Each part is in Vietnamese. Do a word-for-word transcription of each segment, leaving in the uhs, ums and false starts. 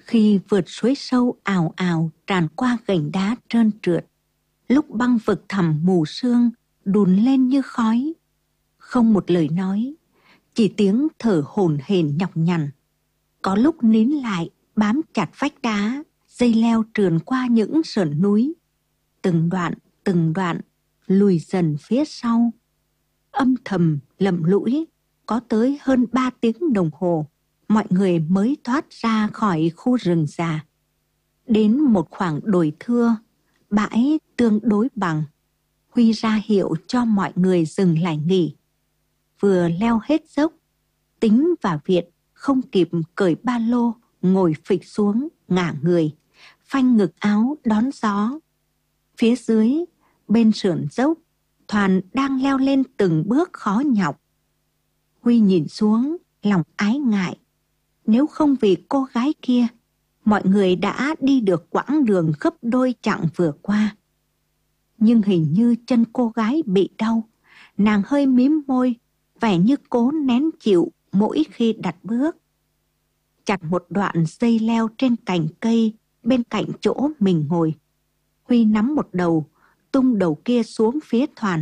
Khi vượt suối sâu ào ào tràn qua gành đá trơn trượt, lúc băng vực thẳm mù sương đùn lên như khói, không một lời nói, chỉ tiếng thở hổn hển nhọc nhằn. Có lúc nín lại bám chặt vách đá, dây leo trườn qua những sườn núi, từng đoạn từng đoạn lùi dần phía sau. Âm thầm lầm lũi, có tới hơn ba tiếng đồng hồ, mọi người mới thoát ra khỏi khu rừng già. Đến một khoảng đồi thưa, bãi tương đối bằng, Huy ra hiệu cho mọi người dừng lại nghỉ. Vừa leo hết dốc, Tính và Việt không kịp cởi ba lô, ngồi phịch xuống, ngả người, phanh ngực áo đón gió. Phía dưới, bên sườn dốc, Thoàn đang leo lên từng bước khó nhọc. Huy nhìn xuống, lòng ái ngại. Nếu không vì cô gái kia, mọi người đã đi được quãng đường gấp đôi chặng vừa qua. Nhưng hình như chân cô gái bị đau, nàng hơi mím môi, vẻ như cố nén chịu mỗi khi đặt bước. Chặt một đoạn dây leo trên cành cây bên cạnh chỗ mình ngồi, Huy nắm một đầu, tung đầu kia xuống phía Thoàn.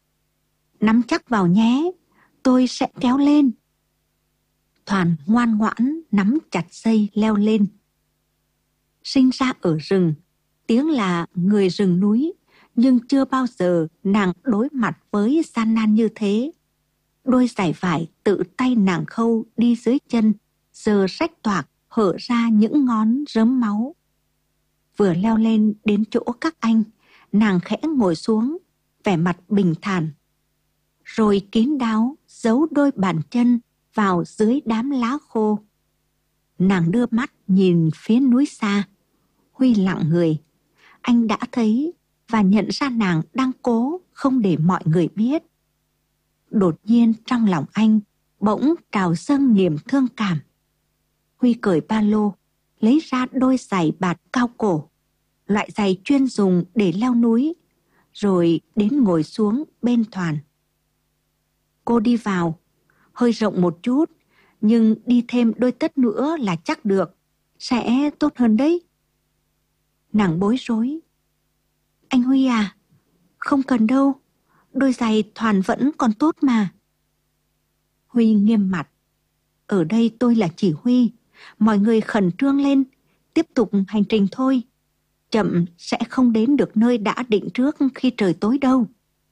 Nắm chắc vào nhé, tôi sẽ kéo lên. Thoàn ngoan ngoãn nắm chặt dây leo lên. Sinh ra ở rừng, tiếng là người rừng núi, nhưng chưa bao giờ nàng đối mặt với gian nan như thế. Đôi giày vải tự tay nàng khâu đi dưới chân, giờ rách toạc hở ra những ngón rớm máu. Vừa leo lên đến chỗ các anh, nàng khẽ ngồi xuống, vẻ mặt bình thản. Rồi kín đáo giấu đôi bàn chân vào dưới đám lá khô. Nàng đưa mắt nhìn phía núi xa. Huy lặng người. Anh đã thấy và nhận ra nàng đang cố không để mọi người biết. Đột nhiên trong lòng anh bỗng trào dâng niềm thương cảm. Huy cởi ba lô, lấy ra đôi giày bạt cao cổ, loại giày chuyên dùng để leo núi, rồi đến ngồi xuống bên Thoàn. Cô đi vào, hơi rộng một chút, nhưng đi thêm đôi tất nữa là chắc được, sẽ tốt hơn đấy. Nàng bối rối. Anh Huy à, không cần đâu, đôi giày Thoàn vẫn còn tốt mà. Huy nghiêm mặt. Ở đây tôi là chỉ huy, mọi người khẩn trương lên, tiếp tục hành trình thôi. Chậm sẽ không đến được nơi đã định trước khi trời tối đâu.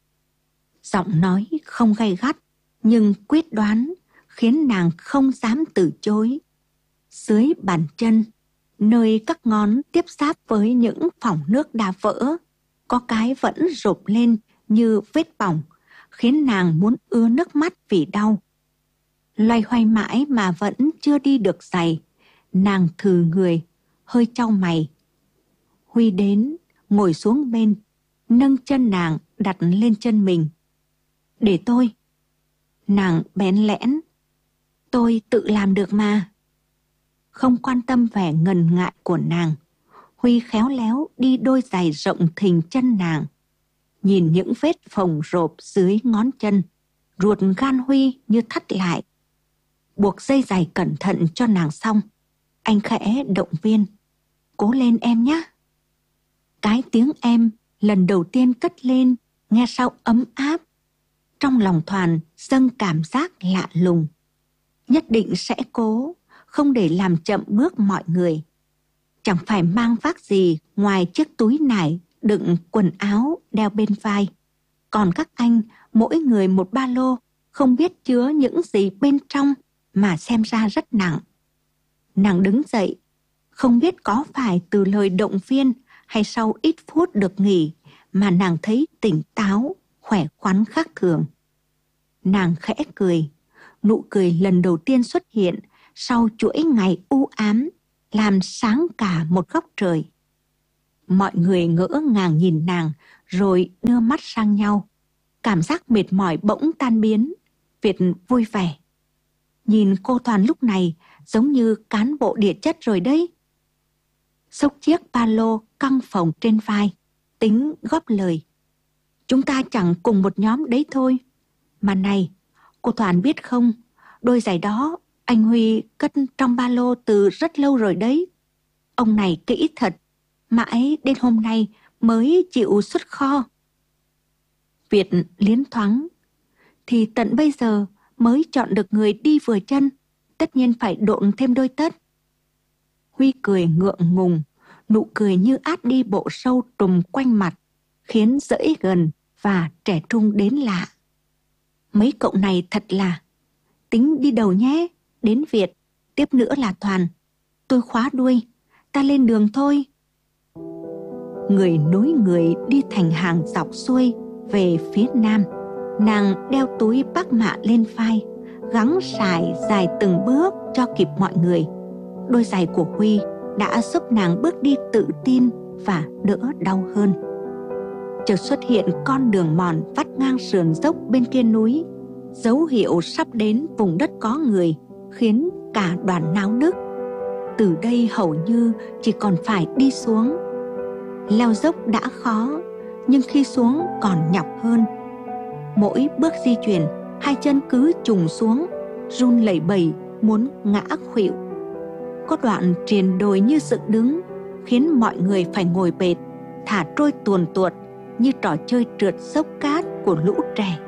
Giọng nói không gay gắt, nhưng quyết đoán khiến nàng không dám từ chối. Dưới bàn chân, nơi các ngón tiếp giáp với những phỏng nước đã vỡ, có cái vẫn rộp lên như vết bỏng, khiến nàng muốn ứa nước mắt vì đau. Loay hoay mãi mà vẫn chưa đi được giày, nàng thừ người, hơi chau mày. Huy đến, ngồi xuống bên, nâng chân nàng đặt lên chân mình. Để tôi. Nàng bén lẽn. Tôi tự làm được mà. Không quan tâm vẻ ngần ngại của nàng, Huy khéo léo đi đôi giày rộng thình chân nàng. Nhìn những vết phồng rộp dưới ngón chân, ruột gan Huy như thắt lại. Buộc dây giày cẩn thận cho nàng xong, anh khẽ động viên. Cố lên em nhé. Cái tiếng em lần đầu tiên cất lên, nghe sao ấm áp. Trong lòng Thoàn dâng cảm giác lạ lùng. Nhất định sẽ cố, không để làm chậm bước mọi người. Chẳng phải mang vác gì ngoài chiếc túi nải đựng quần áo đeo bên vai. Còn các anh, mỗi người một ba lô, không biết chứa những gì bên trong mà xem ra rất nặng. Nàng đứng dậy, không biết có phải từ lời động viên hay sau ít phút được nghỉ mà nàng thấy tỉnh táo, khỏe khoắn khác thường. Nàng khẽ cười, nụ cười lần đầu tiên xuất hiện sau chuỗi ngày u ám, làm sáng cả một góc trời. Mọi người ngỡ ngàng nhìn nàng rồi đưa mắt sang nhau. Cảm giác mệt mỏi bỗng tan biến. Việt vui vẻ. Nhìn cô Thoàn lúc này giống như cán bộ địa chất rồi đấy. Xốc chiếc ba lô căng phồng trên vai, Tính góp lời. Chúng ta chẳng cùng một nhóm đấy thôi. Mà này, cô Thoàn biết không, đôi giày đó anh Huy cất trong ba lô từ rất lâu rồi đấy. Ông này kỹ thật, mãi đến hôm nay mới chịu xuất kho. Việt liến thoáng, thì tận bây giờ mới chọn được người đi vừa chân, tất nhiên phải độn thêm đôi tất. Huy cười ngượng ngùng, nụ cười như át đi bộ sâu trùm quanh mặt, khiến dẫy gần và trẻ trung đến lạ. Mấy cậu này thật là, tính đi đầu nhé, đến Việt, tiếp nữa là Toàn. Tôi khóa đuôi, ta lên đường thôi. Người nối người đi thành hàng dọc xuôi về phía nam. Nàng đeo túi bác mạ lên vai, gắng sải dài từng bước cho kịp mọi người. Đôi giày của Huy đã giúp nàng bước đi tự tin và đỡ đau hơn. Chợt xuất hiện con đường mòn vắt ngang sườn dốc bên kia núi, dấu hiệu sắp đến vùng đất có người, khiến cả đoàn náo nức. Từ đây hầu như chỉ còn phải đi xuống. Leo dốc đã khó, nhưng khi xuống còn nhọc hơn. Mỗi bước di chuyển, hai chân cứ trùng xuống, run lẩy bẩy muốn ngã khuỵu. Có đoạn triền đồi như dựng đứng, khiến mọi người phải ngồi bệt, thả trôi tuồn tuột như trò chơi trượt dốc cát của lũ trẻ.